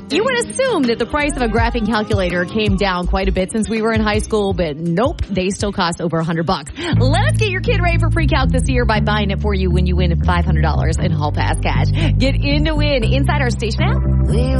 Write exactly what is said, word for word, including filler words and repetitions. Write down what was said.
You would assume that the price of a graphing calculator came down quite a bit since we were in high school, but nope, they still cost over one hundred bucks. Let us get your kid ready for pre-calc this year by buying it for you when you win five hundred dollars in Hall Pass cash. Get in to win inside our station app.